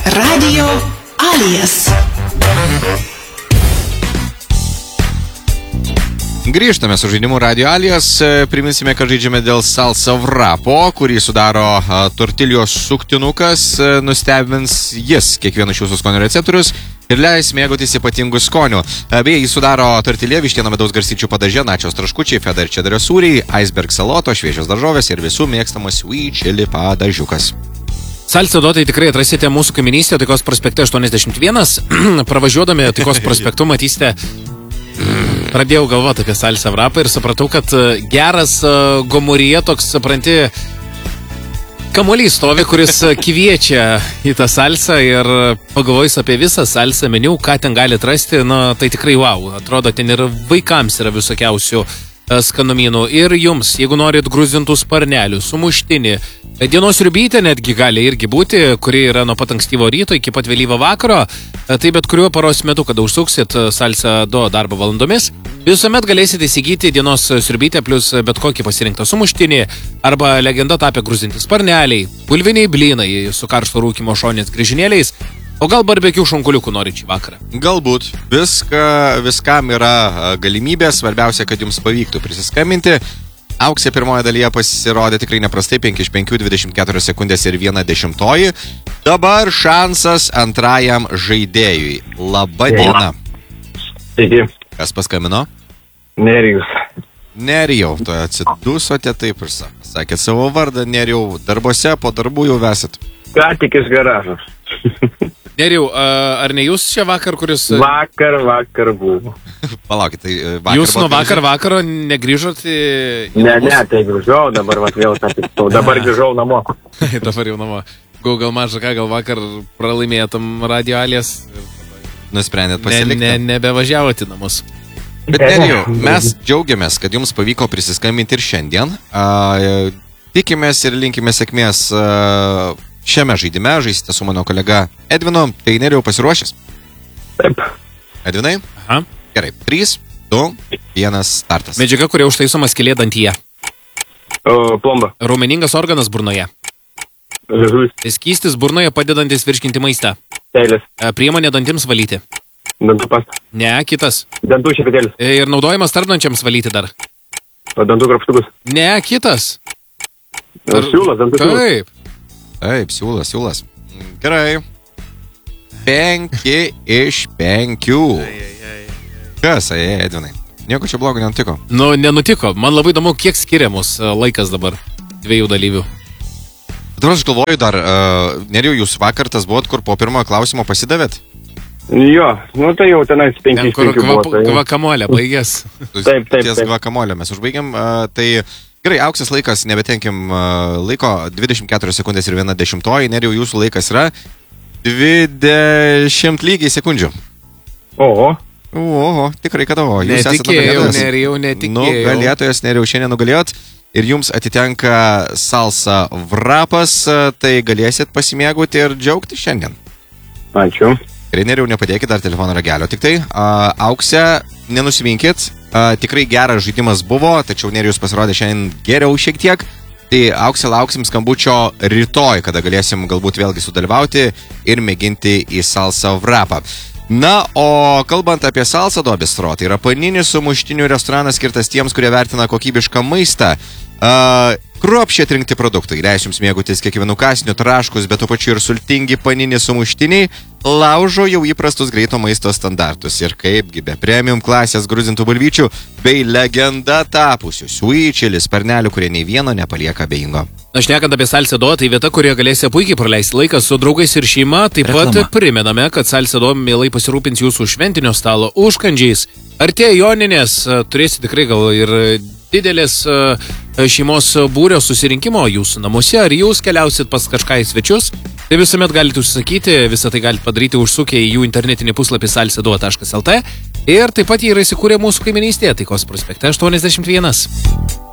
Radio Alias. Grįžtame su žaidimu Radio Alias. Priminsime, kad žaidžiame dėl Salsa Wrapo, kurį sudaro tortilijos suktinukas. Nustebins jis kiekvieną iš jūsų skonio receptorius ir leis mėgautis ypatingų skonių. Beje, jį sudaro tortilė, vištiena medaus garstyčių padaže, načos traškučiai, feta ir čederio sūriai, iceberg saloto, šviežios daržovės ir visų mėgstamas sweet chili padažiukas. Salsa duotai tikrai atrasite mūsų kaiminystėje, Taikos prospekte 81. Pravažiuodami Taikos prospektu matysite, pradėjau galvoti apie Salsa Wrapą ir supratau, kad geras gomuryje toks, supranti, kamuolys stovi, kuris kviečia į tą salsą ir pagalvojus apie visą salsą meniu, ką ten gali atrasti, tai tikrai wow. Atrodo, ten ir vaikams yra visokiausių skanumynų. Ir jums, jeigu norit gruzintų sparnelių, sumuštinį, dienos sriubytė netgi gali irgi būti, kuri yra nuo pat ankstyvo ryto iki pat vėlyvo vakaro, tai bet kuriuo paros metu, kada užsuksit Salsa do darbo valandomis, visuomet galėsite įsigyti dienos sriubytę plus bet kokį pasirinktą sumuštinį arba legenda tapę gruzinti sparneliai, bulviniai blynai su karšto rūkymo šonės grįžinėliais, o gal barbekių šonkuliukų norit šį vakarą? Galbūt. Viskam yra galimybė, svarbiausia, kad jums pavyktų prisiskambinti. Auksė pirmoje dalyje pasirodė tikrai neprastai, 5 iš 5, 24 sekundės ir 1/10. Dabar šansas antrajam žaidėjui. Labą dieną. Sveiki. Kas paskambino? Nerijus. Nerijau, to atsidusote taip ir sakėt savo vardą. Nerijau, darbose, po darbų jau vesit. Ką tik iš garažo. Nerijau, ar ne jūs čia vakar, kuris... Vakar buvo. Palaukit, tai vakar... Jūs nuo vakaro negrįžot į... Ne, tai grįžau, dabar vėl tą dabar grįžau namo. Dabar jau namo. Gal maža ką, gal vakar pralaimėtum Radio Alias. Nusprendėt pasilikti. Nebevažiavot į namus. Bet Nerijau, mes džiaugiamės, kad jums pavyko prisiskambinti ir šiandien. Tikimės ir linkime sėkmės šiame žaidime. Žaisite su mano kolega Edvinu. Tai Nerijau pasiruošęs? Taip. Edvinai? Aha. Gerai. 3, 2, 1, startas. Medžiaga, kuria užtaisoma skylė dantyje. Plomba. Raumeningas organas burnoje. Liežuvis. Skystis burnoje padedantis virškinti maistą. Seilės. Priemonė dantims valyti. Dantų pasta. Ne, kitas. Dantų šepetėlis. Ir naudojamas tarpdančiams valyti dar. Dantų krapštukas. Ne, kitas. Siūlas, dantų siūlas. Taip, siūlas. Gerai. 5 iš 5. Kas, Edvinai? Nieko čia blogo nenutiko. Nenutiko. Man labai įdomu, kiek skiria mus laikas dabar dviejų dalyvių. Dabar aš galvoju dar, Nerijau, jūs vakar tas buvot, kur po pirmojo klausimo pasidavėt? Jo, tai jau tenais 5 iš 5 buvo. Gvakamolė, baigės. Taip. Ties gvakamolė mes užbaigiam. Tai gerai, auksės laikas, nebetenkim laiko, 24 sekundės ir 1/10. Nerijau, jūsų laikas yra 20 lygiai sekundžių. Oho, tikrai kad oho. Jūs netikėjau, Nerijau, netikėjau. Nugalėtojas, Nerijau, šiandien nugalėjot. Ir jums atitenka Salsa Wrapas, tai galėsit pasimėgauti ir džiaugti šiandien. Ačiū. Nerijau, nepadėkit dar telefono ragelio. Tik tai, Auksė, nenusiminkit, tikrai geras žaidimas buvo, tačiau Nerijus pasirodė šiandien geriau šiek tiek. Tai Auksė, lauksim skambučio rytoj, kada galėsim galbūt vėlgi sudalyvauti ir mėginti į Salsa Wrapą. Na, o kalbant apie Salsa do Bistro, tai yra paninis sumuštinių restoranas skirtas tiems, kurie vertina kokybišką maistą. Kruopščiai atrinkti produktai, leis jums mėgautis kiekvienų kasinių traškus, bet tuo pačiu ir sultingi panini sumuštiniai laužo jau įprastus greito maisto standartus. Ir kaipgi be premium klasės gruzintų bulvyčių bei legenda tapusių sweet chili sparnelių, kurie nei vieno nepalieka abejingo. Šnekant apie Salsa do, tai vieta, kurioje galėsite puikiai praleisti laiką su draugais ir šeima. Taip pat primename, kad Salsa do mielai pasirūpins jūsų šventinio stalo užkandžiais. Artėja joninės, turėsite tikrai gal ir didelės šeimos būrio susirinkimo jūsų namuose, ar jūs keliausit pas kažką į svečius, tai visuomet galite užsakyti, visą tai galite padaryti užsukę į jų internetinį puslapį salsaduo.lt ir taip pat jie yra įsikūrę mūsų kaiminystėje, Taikos prospekte 81.